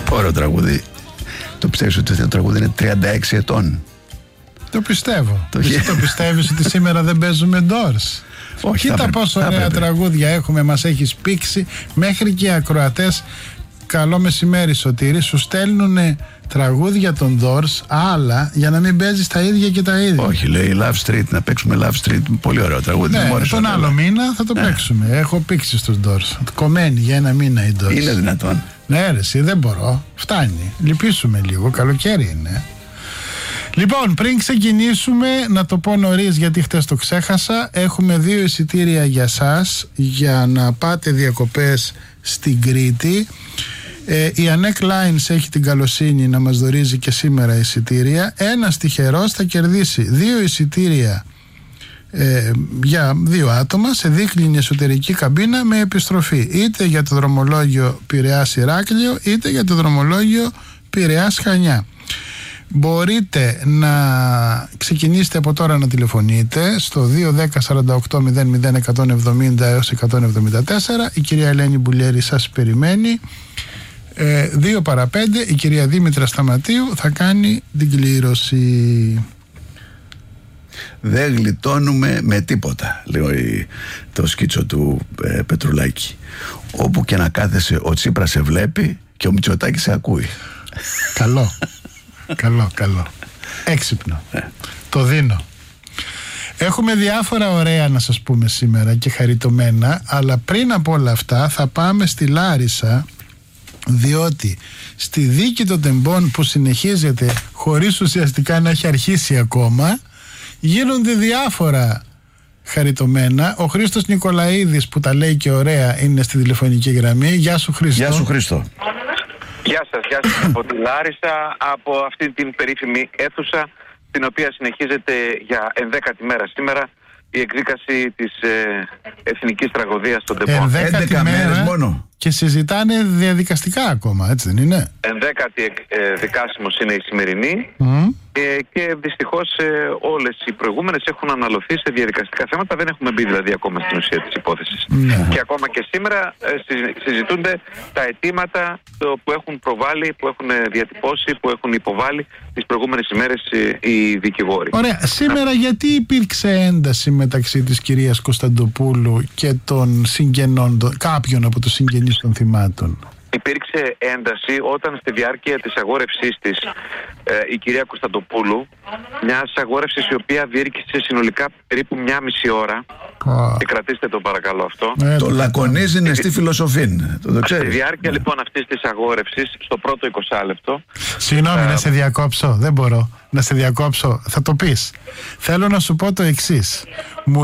Ωραίο τραγούδι. Το πιστεύεις ότι το τραγούδι είναι 36 ετών? Το πιστεύω. Εσύ το πιστεύεις ότι σήμερα δεν παίζουμε Doors? Όχι, κοίτα πόσο ωραία τραγούδια έχουμε, μας έχεις πήξει. Μέχρι και οι ακροατές, καλό μεσημέρι Σωτήρη, σου στέλνουνε τραγούδια των Doors, άλλα, για να μην παίζεις τα ίδια και τα ίδια. Όχι, λέει Love Street, να παίξουμε Love Street. Πολύ ωραίο τραγούδι. Ναι, τον άλλο μήνα θα το παίξουμε. Έχω πήξει στους Doors. Κομμένοι για ένα μήνα οι Doors. Είναι δυνατόν? Ναι, ρε, εσύ δεν μπορώ. Φτάνει. Λυπήσουμε λίγο. Καλοκαίρι είναι. Λοιπόν, πριν ξεκινήσουμε, να το πω νωρίς γιατί χτες το ξέχασα. Έχουμε 2 εισιτήρια για σας για να πάτε διακοπές στην Κρήτη. Η Anec Lines έχει την καλοσύνη να μας δωρίζει και σήμερα εισιτήρια. Ένας τυχερός θα κερδίσει 2 εισιτήρια για 2 άτομα σε δίκλινη εσωτερική καμπίνα με επιστροφή, είτε για το δρομολόγιο Πειραιάς Ηράκλειο είτε για το δρομολόγιο Πειραιάς Χανιά. Μπορείτε να ξεκινήσετε από τώρα να τηλεφωνείτε στο 210-48-00-170 έως 174. Η κυρία Ελένη Μπουλιέρη σας περιμένει. 2 παρα 5 η κυρία Δήμητρα Σταματίου θα κάνει την κλήρωση. Δεν γλιτώνουμε με τίποτα, λέει το σκίτσο του Πετρουλάκη. Όπου και να κάθεσαι, ο Τσίπρας σε βλέπει και ο Μητσοτάκης σε ακούει. Καλό. Καλό. Έξυπνο. Το δίνω. Έχουμε διάφορα ωραία να σας πούμε σήμερα και χαριτωμένα, αλλά πριν από όλα αυτά θα πάμε στη Λάρισα, διότι στη δίκη των τεμπών που συνεχίζεται χωρίς ουσιαστικά να έχει αρχίσει ακόμα, γίνονται διάφορα χαριτωμένα. Ο Χρήστος Νικολαίδης που τα λέει και ωραία είναι στη τηλεφωνική γραμμή. Γεια σου Χρήστο. Γεια σου Χρήστο. Γεια σας από τη Λάρισα, από αυτή την περίφημη αίθουσα, την οποία συνεχίζεται για 11η μέρα σήμερα η εκδίκαση της εθνικής τραγωδίας των τεμπών. 11 μέρες μόνο. Και συζητάνε διαδικαστικά ακόμα, έτσι δεν είναι? 11η δικάσιμος είναι η σημερινή και δυστυχώς όλες οι προηγούμενες έχουν αναλωθεί σε διαδικαστικά θέματα. Δεν έχουμε μπει δηλαδή ακόμα στην ουσία της υπόθεσης. Και ακόμα και σήμερα συζητούνται τα αιτήματα που έχουν προβάλει, που έχουν διατυπώσει, που έχουν υποβάλει τις προηγούμενες ημέρες οι δικηγόροι. Ωραία. Σήμερα γιατί υπήρξε ένταση μεταξύ της κυρίας Κωνσταντοπούλου και των συγγενών, κάποιων από τους συγγενείς των θυμάτων? Υπήρξε ένταση όταν στη διάρκεια της αγόρευσής της η κυρία Κωνσταντοπούλου, μια αγόρευσης η οποία διήρκησε συνολικά περίπου 1,5 ώρα. Και κρατήστε το παρακαλώ αυτό. Το λακωνίζει είναι στη φιλοσοφή. Στη διάρκεια λοιπόν αυτής της αγόρευσης, στο πρώτο 20 λεπτό. Συγγνώμη, να σε διακόψω. Δεν μπορώ να σε διακόψω. Θα το πεις. Θέλω να σου πω το εξής.